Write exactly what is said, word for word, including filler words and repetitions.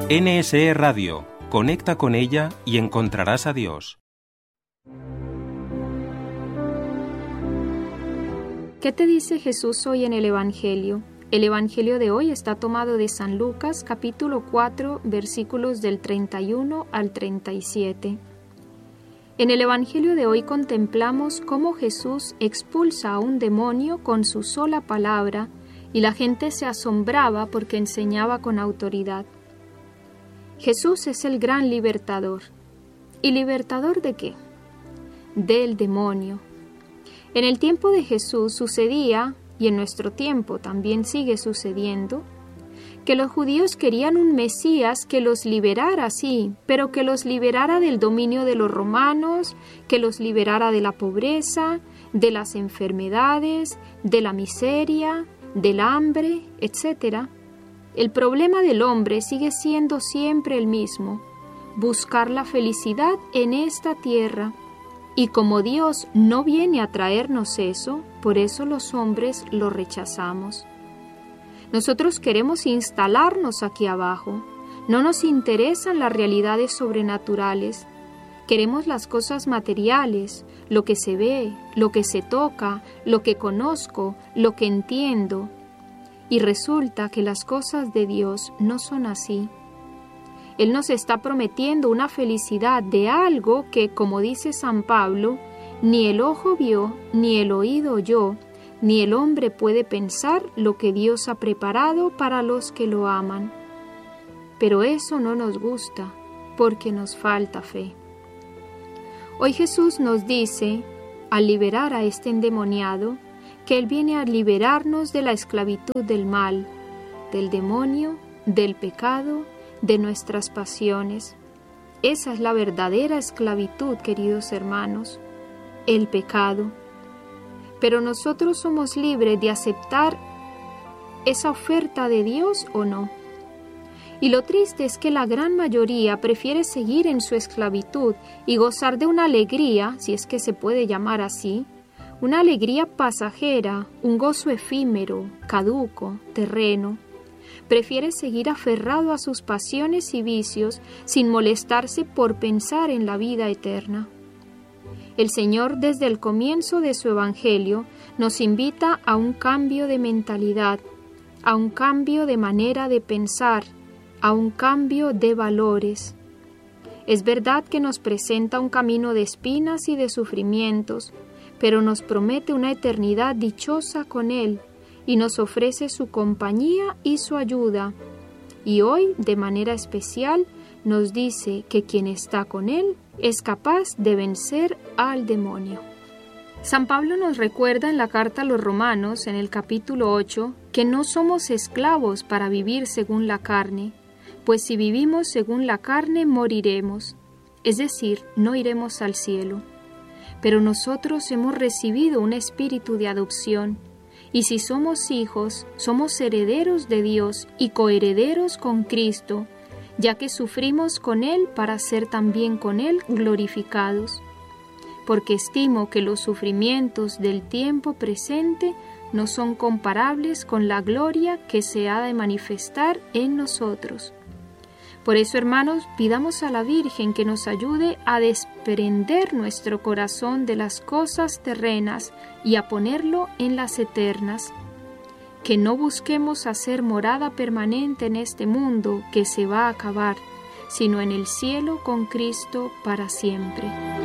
N S E Radio. Conecta con ella y encontrarás a Dios. ¿Qué te dice Jesús hoy en el Evangelio? El Evangelio de hoy está tomado de San Lucas, capítulo cuatro, versículos del treinta y uno al treinta y siete. En el Evangelio de hoy contemplamos cómo Jesús expulsa a un demonio con su sola palabra y la gente se asombraba porque enseñaba con autoridad. Jesús es el gran libertador. ¿Y libertador de qué? Del demonio. En el tiempo de Jesús sucedía, y en nuestro tiempo también sigue sucediendo, que los judíos querían un Mesías que los liberara, sí, pero que los liberara del dominio de los romanos, que los liberara de la pobreza, de las enfermedades, de la miseria, del hambre, etcétera. El problema del hombre sigue siendo siempre el mismo: buscar la felicidad en esta tierra. Y como Dios no viene a traernos eso, por eso los hombres lo rechazamos. Nosotros queremos instalarnos aquí abajo. No nos interesan las realidades sobrenaturales. Queremos las cosas materiales, lo que se ve, lo que se toca, lo que conozco, lo que entiendo. Y resulta que las cosas de Dios no son así. Él nos está prometiendo una felicidad de algo que, como dice San Pablo, ni el ojo vio, ni el oído oyó, ni el hombre puede pensar lo que Dios ha preparado para los que lo aman. Pero eso no nos gusta, porque nos falta fe. Hoy Jesús nos dice, al liberar a este endemoniado, que Él viene a liberarnos de la esclavitud del mal, del demonio, del pecado, de nuestras pasiones. Esa es la verdadera esclavitud, queridos hermanos, el pecado. Pero nosotros somos libres de aceptar esa oferta de Dios o no. Y lo triste es que la gran mayoría prefiere seguir en su esclavitud y gozar de una alegría, si es que se puede llamar así, una alegría pasajera, un gozo efímero, caduco, terreno. Prefiere seguir aferrado a sus pasiones y vicios sin molestarse por pensar en la vida eterna. El Señor, desde el comienzo de su Evangelio, nos invita a un cambio de mentalidad, a un cambio de manera de pensar, a un cambio de valores. Es verdad que nos presenta un camino de espinas y de sufrimientos, pero nos promete una eternidad dichosa con Él, y nos ofrece su compañía y su ayuda. Y hoy, de manera especial, nos dice que quien está con Él es capaz de vencer al demonio. San Pablo nos recuerda en la carta a los Romanos, en el capítulo ocho, que no somos esclavos para vivir según la carne, pues si vivimos según la carne moriremos, es decir, no iremos al cielo. Pero nosotros hemos recibido un espíritu de adopción, y si somos hijos, somos herederos de Dios y coherederos con Cristo, ya que sufrimos con Él para ser también con Él glorificados. Porque estimo que los sufrimientos del tiempo presente no son comparables con la gloria que se ha de manifestar en nosotros. Por eso, hermanos, pidamos a la Virgen que nos ayude a desprender nuestro corazón de las cosas terrenas y a ponerlo en las eternas. Que no busquemos hacer morada permanente en este mundo que se va a acabar, sino en el cielo con Cristo para siempre.